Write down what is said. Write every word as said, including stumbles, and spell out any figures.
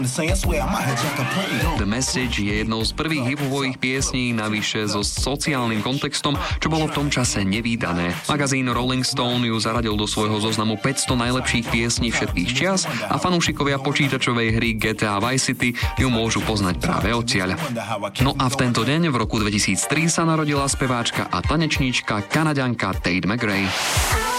The Message je jednou z prvých hip-hopových piesní, navyše so sociálnym kontextom, čo bolo v tom čase nevídané. Magazín Rolling Stone ju zaradil do svojho zoznamu päťsto najlepších piesní všetkých čias a fanúšikovia počítačovej hry G T A Vice City ju môžu poznať práve odtiaľ. No a v tento deň, v roku dvetisíctri, sa narodila speváčka a tanečníčka Kanaďanka Tate McRae.